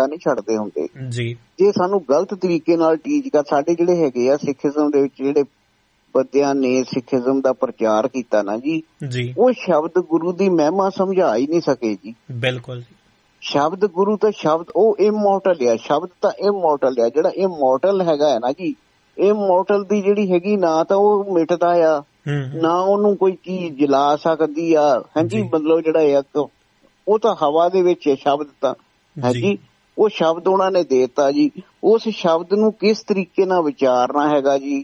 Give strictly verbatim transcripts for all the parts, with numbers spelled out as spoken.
ਨਹੀਂ ਛੱਡਦੇ ਹੁੰਦੇ ਜੀ। ਜੇ ਸਾਨੂੰ ਗਲਤ ਤਰੀਕੇ ਨਾਲ ਟੀਚ ਕਰ, ਸਾਡੇ ਜਿਹੜੇ ਹੈਗੇ ਆ ਸਿੱਖੀਜ਼ਮ ਦੇ ਵਿੱਚ ਜਿਹੜੇ ਬੰਦਿਆਂ ਨੇ ਸਿੱਖੀਜ਼ਮ ਦਾ ਪ੍ਰਚਾਰ ਕੀਤਾ ਨਾ ਜੀ, ਜੀ ਉਹ ਸ਼ਬਦ ਗੁਰੂ ਦੀ ਮਹਿਮਾ ਸਮਝਾ ਹੀ ਨਹੀਂ ਸਕੇ ਜੀ। ਬਿਲਕੁਲ ਜੀ। ਸ਼ਬਦ ਗੁਰੂ ਤਾਂ ਸ਼ਬਦ ਉਹ ਇਮੋਰਟਲ ਆ, ਸ਼ਬਦ ਤਾਂ ਇਮੋਰਟਲ ਆ। ਜਿਹੜਾ ਇਮੋਰਟਲ ਹੈਗਾ ਹੈ ਨਾ ਜੀ, ਇਮੋਰਟਲ ਦੀ ਜਿਹੜੀ ਹੈਗੀ ਨਾ ਤਾਂ ਉਹ ਮਿਟਦਾ ਆ, ਨਾ ਉਹਨੂੰ ਕੋਈ ਚੀਜ਼ ਜਲਾ ਸਕਦੀ ਆ। ਹਾਂਜੀ, ਮਤਲਬ ਜਿਹੜਾ ਆ ਉਹ ਤਾਂ ਹਵਾ ਦੇ ਵਿੱਚ ਹੈ ਸ਼ਬਦ ਤਾਂ। ਹਾਂਜੀ, ਉਹ ਸ਼ਬਦ ਉਹਨਾਂ ਨੇ ਦੇਤਾ ਜੀ। ਉਸ ਸ਼ਬਦ ਨੂੰ ਕਿਸ ਤਰੀਕੇ ਨਾਲ ਵਿਚਾਰਨਾ ਹੈਗਾ ਜੀ,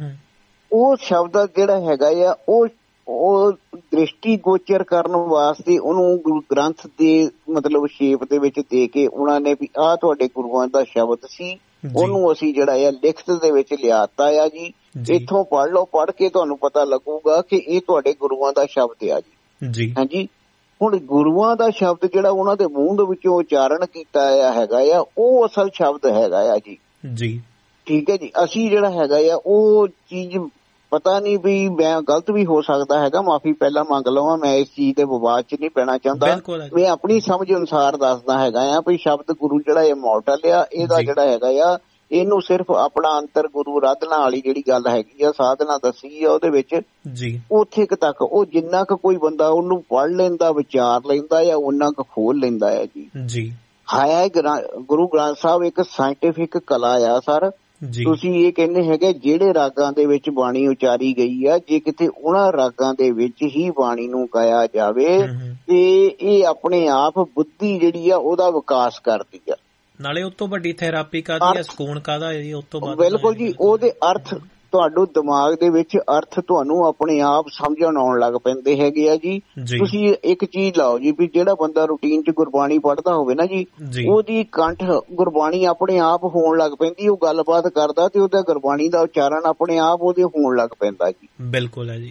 ਉਹ ਸ਼ਬਦ ਜਿਹੜਾ ਹੈਗਾ ਆ ਉਹ ਉਹ ਦ੍ਰਿਸ਼ਟੀ ਗੋਚਰ ਕਰਨ ਵਾਸਤੇ ਉਹਨੂੰ ਗੁਰੂ ਗ੍ਰੰਥ ਦੇ ਮਤਲਬ ਸ਼ੇਪ ਦੇ ਵਿੱਚ ਦੇ ਕੇ ਉਹਨਾਂ ਨੇ ਵੀ ਆਹ ਤੁਹਾਡੇ ਗੁਰੂਆਂ ਦਾ ਸ਼ਬਦ ਸੀ, ਉਹਨੂੰ ਅਸੀਂ ਜਿਹੜਾ ਆ ਲਿਖਤ ਦੇ ਵਿੱਚ ਲਿਆਤਾ ਆ ਜੀ। ਇੱਥੋਂ ਪੜ੍ਹ ਲਓ, ਪੜ੍ਹ ਕੇ ਤੁਹਾਨੂੰ ਪਤਾ ਲੱਗੂਗਾ ਕਿ ਇਹ ਤੁਹਾਡੇ ਗੁਰੂਆਂ ਦਾ ਸ਼ਬਦ ਆ ਜੀ। ਹਾਂਜੀ, ਹੁਣ ਗੁਰੂਆਂ ਦਾ ਸ਼ਬਦ ਜਿਹੜਾ ਉਹਨਾਂ ਦੇ ਮੂੰਹ ਦੇ ਵਿੱਚੋਂ ਉਚਾਰਨ ਕੀਤਾ ਆ ਹੈਗਾ ਆ, ਉਹ ਅਸਲ ਸ਼ਬਦ ਹੈਗਾ ਆ ਜੀ। ਜੀ ਠੀਕ ਹੈ ਜੀ। ਅਸੀਂ ਜਿਹੜਾ ਹੈਗਾ ਆ ਉਹ ਚੀਜ਼ ਪਤਾ ਨਹੀਂ ਵੀ ਮੈਂ ਗਲਤ ਵੀ ਹੋ ਸਕਦਾ ਹੈਗਾ, ਮਾਫੀ ਪਹਿਲਾਂ ਮੰਗ ਲਵਾਂ, ਮੈਂ ਇਸ ਚੀਜ਼ ਦੇ ਵਿਵਾਦ ਚ ਨਹੀਂ ਪੈਣਾ ਚਾਹੁੰਦਾ। ਮੈਂ ਆਪਣੀ ਸਮਝ ਅਨੁਸਾਰ ਦੱਸਦਾ ਹੈਗਾ ਆ ਵੀ ਸ਼ਬਦ ਗੁਰੂ ਜਿਹੜਾ ਇਮੋਰਟਲ ਆ, ਇਹਦਾ ਜਿਹੜਾ ਹੈਗਾ ਆ ਇਹਨੂੰ ਸਿਰਫ ਆਪਣਾ ਅੰਤਰ ਗੁਰੂ ਆਰਾਧਨਾ ਵਾਲੀ ਜਿਹੜੀ ਗੱਲ ਹੈਗੀ ਆ, ਸਾਧਨਾ ਦੱਸੀ ਆ ਉਹਦੇ ਵਿੱਚ ਜੀ, ਉੱਥੇ ਕੁ ਤੱਕ ਉਹ ਜਿੰਨਾ ਕੁ ਕੋਈ ਬੰਦਾ ਉਹਨੂੰ ਪੜ੍ਹ ਲੈਂਦਾ, ਵਿਚਾਰ ਲੈਂਦਾ ਆ, ਉਹਨਾਂ ਕੁ ਖੋਲ ਲੈਂਦਾ ਆ ਜੀ। ਜੀ ਹੈ ਗੁਰੂ ਗ੍ਰੰਥ ਸਾਹਿਬ ਇੱਕ ਸਾਇੰਟੀਫਿਕ ਕਲਾ ਆ ਸਰ। ਤੁਸੀਂ ਇਹ ਕਹਿੰਦੇ ਹੈਗੇ ਜਿਹੜੇ ਰਾਗਾਂ ਦੇ ਵਿੱਚ ਬਾਣੀ ਉਚਾਰੀ ਗਈ ਆ, ਜੇ ਕਿਤੇ ਉਹਨਾਂ ਰਾਗਾਂ ਦੇ ਵਿੱਚ ਹੀ ਬਾਣੀ ਨੂੰ ਗਾਇਆ ਜਾਵੇ ਤੇ ਇਹ ਆਪਣੇ ਆਪ ਬੁੱਧੀ ਜਿਹੜੀ ਆ ਉਹਦਾ ਵਿਕਾਸ ਕਰਦੀ ਆ। ਨਾਲੇ ਉਸ ਤੋਂ ਵੱਡੀ ਥੈਰੇਪੀ ਕਾਹਦੀ ਆ, ਸਕੂਨ ਕਾਹਦਾ ਹੈ ਜੀ ਉਸ ਤੋਂ ਬਾਅਦ। ਬਿਲਕੁਲ ਜੀ, ਉਹਦੇ ਅਰਥ ਤੁਹਾਡੇ ਦਿਮਾਗ ਦੇ ਵਿੱਚ ਅਰਥ ਤੁਹਾਨੂੰ ਆਪਣੇ ਆਪ ਸਮਝਣ ਆਉਣ ਲੱਗ ਪੈਂਦੇ ਹੈਗੇ ਆ ਜੀ। ਤੁਸੀਂ ਇੱਕ ਚੀਜ਼ ਲਾਓ ਜੀ ਵੀ ਜਿਹੜਾ ਬੰਦਾ ਰੂਟੀਨ ਚ ਗੁਰਬਾਣੀ ਪੜ੍ਹਦਾ ਹੋਵੇ ਨਾ ਜੀ, ਉਹਦੀ ਕੰਠ ਗੁਰਬਾਣੀ ਆਪਣੇ ਆਪ ਹੋਣ ਲੱਗ ਪੈਂਦੀ, ਉਹ ਗੱਲਬਾਤ ਕਰਦਾ ਤੇ ਉਹਦਾ ਗੁਰਬਾਣੀ ਦਾ ਉਚਾਰਨ ਆਪਣੇ ਆਪ ਉਹਦੇ ਹੋਣ ਲੱਗ ਪੈਂਦਾ ਜੀ। ਬਿਲਕੁਲ ਹੈ ਜੀ।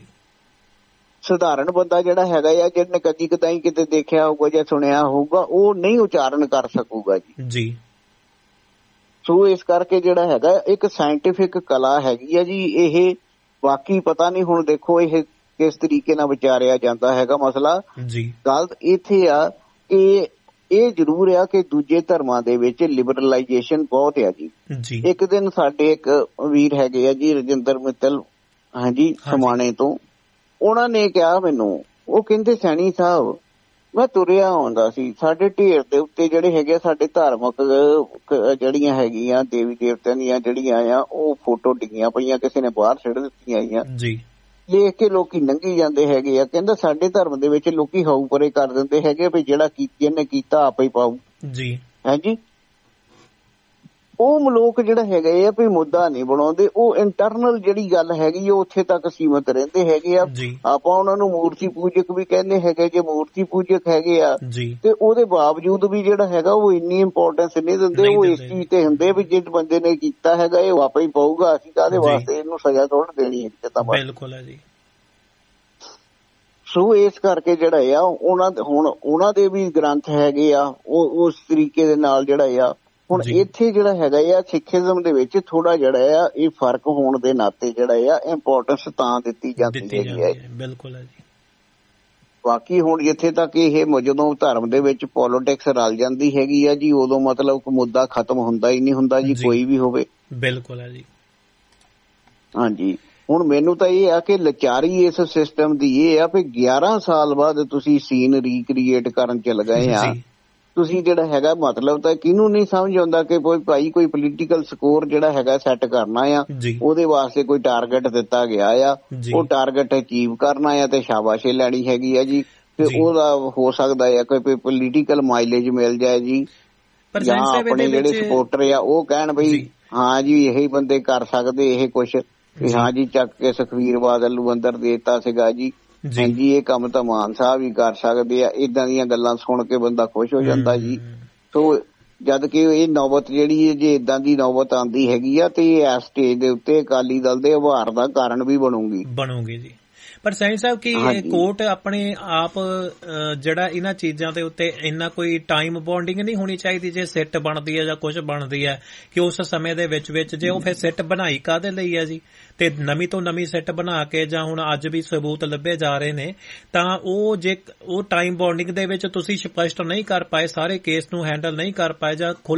ਸਧਾਰਨ ਬੰਦਾ ਜਿਹੜਾ ਹੈਗਾ ਆ, ਜਿਹਨੇ ਕਦੀ ਕਦਾਈ ਕਿਤੇ ਦੇਖਿਆ ਹੋਊਗਾ ਜਾਂ ਸੁਣਿਆ ਹੋਊਗਾ, ਉਹ ਨਹੀਂ ਉਚਾਰਨ ਕਰ ਸਕੂਗਾ ਜੀ। ਜੀ ਸੋ ਇਸ ਕਰਕੇ ਜਿਹੜਾ ਹੈਗਾ ਇੱਕ ਸਾਇੰਟੀਫਿਕ ਕਲਾ ਹੈਗੀ ਆ ਜੀ ਇਹ। ਬਾਕੀ ਪਤਾ ਨਹੀਂ ਹੁਣ ਦੇਖੋ ਇਹ ਕਿਸ ਤਰੀਕੇ ਨਾਲ ਵਿਚਾਰਿਆ ਜਾਂਦਾ ਹੈਗਾ ਮਸਲਾ। ਜੀ ਗੱਲ ਇੱਥੇ ਆ ਕਿ ਇਹ ਜ਼ਰੂਰ ਆ ਕਿ ਦੂਜੇ ਧਰਮਾਂ ਦੇ ਵਿੱਚ ਲਿਬਰਲਾਈਜੇਸ਼ਨ ਬਹੁਤ ਆ ਜੀ। ਇੱਕ ਦਿਨ ਸਾਡੇ ਇੱਕ ਵੀਰ ਹੈਗੇ ਆ ਜੀ ਰਜਿੰਦਰ ਮਿੱਤਲ, ਹਾਂਜੀ ਸਮਾਣੇ ਤੋਂ, ਉਹਨਾਂ ਨੇ ਕਿਹਾ ਮੈਨੂੰ, ਉਹ ਕਹਿੰਦੇ ਸੈਣੀ ਸਾਹਿਬ ਮੈਂ ਤੁਰਿਆ ਆਉਂਦਾ ਸੀ, ਸਾਡੇ ਢੇਰ ਦੇ ਉੱਤੇ ਜਿਹੜੇ ਹੈਗੇ ਸਾਡੇ ਧਾਰਮਿਕ ਜਿਹੜੀਆਂ ਹੈਗੀਆਂ ਦੇਵੀ ਦੇਵਤਿਆਂ ਦੀਆਂ ਜਿਹੜੀਆਂ ਆ ਉਹ ਫੋਟੋ ਡਿੱਗੀਆਂ ਪਈਆਂ, ਕਿਸੇ ਨੇ ਬਾਹਰ ਸਿੱਟ ਦਿੱਤੀਆਂ ਗਈਆਂ, ਦੇਖ ਕੇ ਲੋਕੀ ਲੰਘੀ ਜਾਂਦੇ ਹੈਗੇ ਆ। ਕਹਿੰਦਾ ਸਾਡੇ ਧਰਮ ਦੇ ਵਿੱਚ ਲੋਕੀ ਹਾਊ ਪਰੇ ਕਰ ਦਿੰਦੇ ਹੈਗੇ ਵੀ ਜਿਹੜਾ ਜਿਹਨੇ ਕੀਤਾ ਆਪੇ ਹੀ ਪਾਊ ਜੀ। ਹਾਂਜੀ, ਉਹ ਲੋਕ ਜਿਹੜਾ ਹੈਗਾ ਆ ਵੀ ਮੁੱਦਾ ਨਹੀਂ ਬਣਾਉਂਦੇ, ਉਹ ਇੰਟਰਨਲ ਜਿਹੜੀ ਗੱਲ ਹੈਗੀ ਉਹ ਉੱਥੇ ਤੱਕ ਸੀਮਤ ਰਹਿੰਦੇ ਹੈਗੇ ਆ। ਆਪਾਂ ਉਹਨਾਂ ਨੂੰ ਮੂਰਤੀ ਪੂਜਕ ਵੀ ਕਹਿੰਦੇ ਹੈਗੇ, ਜੇ ਮੂਰਤੀ ਪੂਜਕ ਹੈਗੇ ਆ ਤੇ ਉਹਦੇ ਬਾਵਜੂਦ ਵੀ ਜਿਹੜਾ ਹੈਗਾ ਉਹ ਇੰਨੀ ਇੰਪੋਰਟੈਂਸ ਨਹੀਂ ਦਿੰਦੇ। ਉਹ ਇਸ ਚੀਜ਼ ਤੇ ਹੁੰਦੇ ਵੀ ਜਿਸ ਬੰਦੇ ਨੇ ਕੀਤਾ ਹੈਗਾ ਇਹ ਆਪੇ ਹੀ ਪਾਊਗਾ, ਅਸੀਂ ਕਾਹਦੇ ਵਾਸਤੇ ਇਹਨੂੰ ਸਜ਼ਾ ਥੋੜ੍ਹਾ ਦੇਣੀ ਹੈ। ਤਾਂ ਬਿਲਕੁਲ ਹੈ ਜੀ। ਸੋ ਇਸ ਕਰਕੇ ਜਿਹੜਾ ਆ ਉਹਨਾਂ ਹੁਣ ਉਹਨਾਂ ਦੇ ਵੀ ਗ੍ਰੰਥ ਹੈਗੇ ਆ ਉਹ ਉਸ ਤਰੀਕੇ ਦੇ ਨਾਲ ਜਿਹੜਾ ਆ ਹੁਣ ਇੱਥੇ ਜਿਹੜਾ ਹੈਗਾ ਆ ਸਿੱਖੀਜ਼ਮ ਦੇ ਵਿੱਚ ਥੋੜਾ ਜਿਹੜਾ ਆ ਇਹ ਫਰਕ ਹੋਣ ਦੇ ਨਾਤੇ ਜਿਹੜਾ ਆ ਇੰਪੋਰਟੈਂਸ ਤਾਂ ਦਿੱਤੀ ਜਾਂਦੀ ਹੈਗੀ ਹੈ। ਬਿਲਕੁਲ ਹੈ ਜੀ। ਬਾਕੀ ਹੁਣ ਜਿੱਥੇ ਤੱਕ ਇਹ ਜਦੋਂ ਧਰਮ ਦੇ ਵਿੱਚ ਪੋਲੀਟਿਕਸ ਰਲ ਜਾਂਦੀ ਹੈਗੀ ਆ ਜੀ, ਉਦੋਂ ਮਤਲਬ ਮੁੱਦਾ ਖਤਮ ਹੁੰਦਾ ਹੀ ਨਹੀਂ ਹੁੰਦਾ ਜੀ, ਕੋਈ ਵੀ ਹੋਵੇ। ਬਿਲਕੁਲ ਹੈ ਜੀ। ਹਾਂਜੀ, ਹੁਣ ਮੈਨੂੰ ਤਾਂ ਇਹ ਆ ਕਿ ਲਾਚਾਰੀ ਇਸ ਸਿਸਟਮ ਦੀ ਇਹ ਆ ਵੀ ਗਿਆਰਾਂ ਸਾਲ ਬਾਅਦ ਤੁਸੀਂ ਸੀਨ ਰੀਕ੍ਰੀਏਟ ਕਰਨ ਚੱਲ ਗਏ ਆ। ਤੁਸੀਂ ਜਿਹੜਾ ਹੈਗਾ ਮਤਲਬ ਤਾਂ ਕਿਹਨੂੰ ਨਹੀਂ ਸਮਝ ਆਉਂਦਾ ਕਿ ਕੋਈ ਭਾਈ ਕੋਈ ਪੋਲੀਟੀਕਲ ਸਕੋਰ ਜਿਹੜਾ ਹੈਗਾ ਸੈੱਟ ਕਰਨਾ ਆ, ਉਹਦੇ ਵਾਸਤੇ ਕੋਈ ਟਾਰਗੇਟ ਦਿੱਤਾ ਗਿਆ ਆ, ਉਹ ਟਾਰਗੇਟ ਅਚੀਵ ਕਰਨਾ ਆ ਤੇ ਸ਼ਾਬਾਸ਼ੀ ਲੈਣੀ ਹੈਗੀ ਆ ਜੀ। ਤੇ ਉਹਦਾ ਹੋ ਸਕਦਾ ਆ ਕੋਈ ਪੋਲੀਟੀਕਲ ਮਾਈਲੇਜ ਮਿਲ ਜਾਏ ਜੀ, ਜਾਂ ਆਪਣੇ ਜਿਹੜੇ ਸਪੋਰਟਰ ਆ ਉਹ ਕਹਿਣ ਬਈ ਹਾਂ ਜੀ ਇਹੀ ਬੰਦੇ ਕਰ ਸਕਦੇ ਇਹ ਕੁਛ, ਵੀ ਹਾਂ ਜੀ ਚੱਕ ਕੇ ਸੁਖਬੀਰ ਬਾਦਲ ਨੂੰ ਅੰਦਰ ਦੇਤਾ ਸੀਗਾ ਜੀ, ਹਾਂਜੀ ਇਹ ਕੰਮ ਤਾਂ ਮਾਨ ਸਾਹਿਬ ਹੀ ਕਰ ਸਕਦੇ ਆ। ਏਦਾਂ ਦੀਆਂ ਗੱਲਾਂ ਸੁਣ ਕੇ ਬੰਦਾ ਖੁਸ਼ ਹੋ ਜਾਂਦਾ ਜੀ। ਸੋ ਜਦ ਕਿ ਇਹ ਨੌਬਤ ਜਿਹੜੀ ਜੇ ਏਦਾਂ ਦੀ ਨੌਬਤ ਆਉਂਦੀ ਹੈਗੀ ਆ ਤੇ ਇਸ ਸਟੇਜ ਦੇ ਉੱਤੇ ਅਕਾਲੀ ਦਲ ਦੇ ਉਭਾਰ ਦਾ ਕਾਰਨ ਵੀ ਬਣੂਗੀ ਬਣੂਗੀ ਜੀ। ਪਰ ਸੈਣੀ ਸਾਹਿਬ ਕੀ ਕੋਰਟ ਆਪਣੇ ਆਪ ਜਿਹੜਾ ਇਹਨਾਂ ਚੀਜ਼ਾਂ ਦੇ ਉੱਤੇ ਇੰਨਾ ਕੋਈ ਟਾਈਮ ਬੌਂਡਿੰਗ ਨਹੀਂ ਹੋਣੀ ਚਾਹੀਦੀ? ਜੇ ਸਿੱਟ ਬਣਦੀ ਹੈ ਜਾਂ ਕੁਛ ਬਣਦੀ ਹੈ ਕਿ ਉਸ ਸਮੇਂ ਦੇ ਵਿੱਚ ਵਿੱਚ ਜੇ ਉਹ ਫਿਰ ਸਿੱਟ ਬਣਾਈ ਕਾਹਦੇ ਲਈ ਹੈ ਜੀ, ਤੇ ਨਵੀਂ ਤੋਂ ਨਵੀਂ ਸਿੱਟ ਬਣਾ ਕੇ ਜਾਂ ਹੁਣ ਅੱਜ ਵੀ ਸਬੂਤ ਲੱਭੇ ਜਾ ਰਹੇ ਨੇ, ਤਾਂ ਉਹ ਜੇ ਉਹ ਟਾਈਮ ਬੌਂਡਿੰਗ ਦੇ ਵਿੱਚ ਤੁਸੀਂ ਸਪਸ਼ਟ ਨਹੀਂ ਕਰ ਪਾਏ, ਸਾਰੇ ਕੇਸ ਨੂੰ ਹੈਂਡਲ ਨਹੀਂ ਕਰ ਪਾਏ ਜਾਂ